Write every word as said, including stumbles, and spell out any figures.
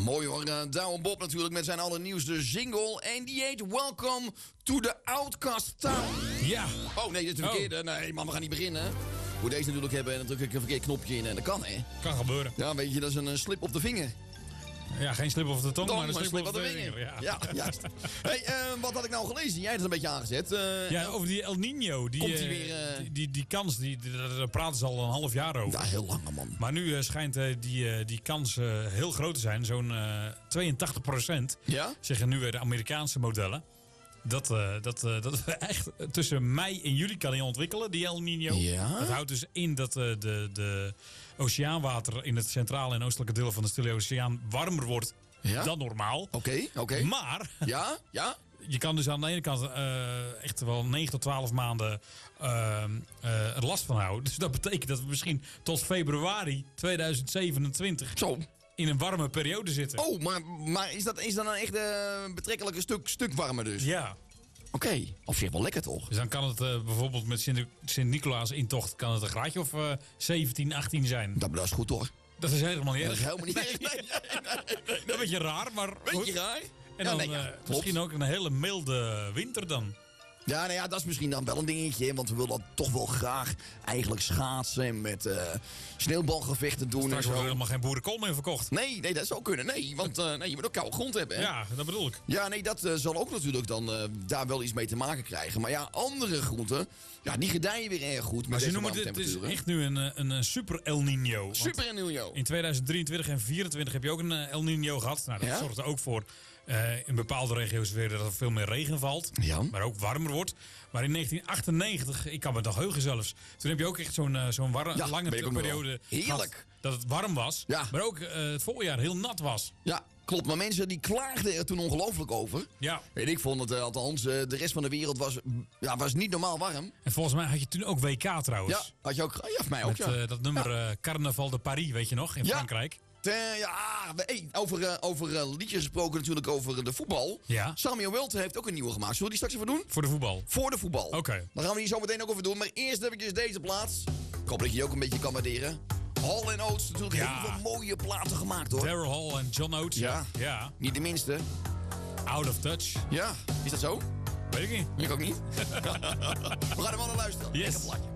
Mooi hoor, uh, Douwe Bob natuurlijk met zijn allernieuwste single. En die heet Welcome to the Outcast Town. Ja. Oh nee, dit is de verkeerde. Oh. Nee man, we gaan niet beginnen. Moet deze natuurlijk hebben en dan druk ik een verkeerd knopje in en dat kan hè. Kan gebeuren. Ja, weet je, dat is een uh, slip op de vinger. Ja, geen slip op de tong, Tong, maar een slip, slip op de vinger. Ja, ja juist. Hey, uh, wat had ik nou gelezen? Jij hebt het een beetje aangezet. Uh, ja, over die El Niño. Die, komt die, weer, uh... die, die, die kans, die, die, daar praten ze al een half jaar over. Ja, heel lang man. Maar nu uh, schijnt uh, die, uh, die kans uh, heel groot te zijn. Zo'n uh, tweeëntachtig procent. Ja? Zeggen nu weer de Amerikaanse modellen. Dat, uh, dat, uh, dat echt tussen mei en juli kan hij ontwikkelen, die El Niño. Ja? Dat houdt dus in dat uh, de, de oceaanwater in het centrale en oostelijke deel van de Stille Oceaan warmer wordt ja? dan normaal. Oké, okay, oké. Okay. Maar ja? Ja? je kan dus aan de ene kant uh, echt wel negen tot twaalf maanden uh, uh, er last van houden. Dus dat betekent dat we misschien tot februari tweeduizend zevenentwintig... Zo. in een warme periode zitten. Oh, maar, maar is dat is dan een echt uh, betrekkelijk een stuk, stuk warmer dus? Ja. Oké, okay. Op zich wel lekker toch? Dus dan kan het uh, bijvoorbeeld met Sint-Nicolaas-intocht kan het een graadje of uh, zeventien, achttien zijn. Dat, dat is goed hoor. Dat is helemaal niet erg. Dat is helemaal niet erg. Nee, nee, nee, nee. Dat is een beetje raar, maar beetje raar. En dan ja, nee, ja, uh, misschien ook een hele milde winter dan. Ja, nou ja, dat is misschien dan wel een dingetje. Want we willen dan toch wel graag eigenlijk schaatsen en met uh, sneeuwbalgevechten doen. Straks en zo. wordt er helemaal geen boerenkool meer verkocht. Nee, nee, dat zou kunnen. Nee, want uh, nee, je moet ook koude grond hebben. Hè? Ja, dat bedoel ik. Ja, nee, dat uh, zal ook natuurlijk dan uh, daar wel iets mee te maken krijgen. Maar ja, andere groenten, ja, die gedijen weer erg goed. Maar ze noemen het, het is echt nu een, een, een super El Niño. Super El Niño. In tweeduizend drieëntwintig en vierentwintig heb je ook een uh, El Niño gehad. Nou, dat ja? zorgt er ook voor uh, in bepaalde regio's weer dat er veel meer regen valt. Ja. Maar ook warmer wordt. Maar in negentien achtennegentig, ik kan me nog heugen zelfs. Toen heb je ook echt zo'n uh, zo'n warm, ja, lange periode heerlijk dat het warm was. Ja. Maar ook uh, het voorjaar heel nat was. Ja. Klopt, maar mensen die klaagden er toen ongelooflijk over. Ja. Weet ik vond het, althans, de rest van de wereld was, ja, was niet normaal warm. En volgens mij had je toen ook W K trouwens. Ja, had je ook, ja, voor mij ook, Met, ja. uh, dat nummer ja. uh, Carnaval de Paris, weet je nog, in ja. Frankrijk. Te, ja, hey, over, uh, over uh, liedjes gesproken natuurlijk over de voetbal. Ja. Samuel Welte heeft ook een nieuwe gemaakt. Zullen we die straks even doen? Voor de voetbal? Voor de voetbal. Oké. Okay. Dan gaan we die zo meteen ook over doen. Maar eerst heb ik eens deze plaats. Ik hoop dat je die ook een beetje kan waarderen. Hall and Oates, natuurlijk ja. heel veel mooie platen gemaakt hoor. Daryl Hall en John Oates. Ja. ja. Niet de minste. Out of touch. Ja, is dat zo? Weet ik niet. Ik ook niet. We gaan er wel naar luisteren. Yes. Lekker plaatje.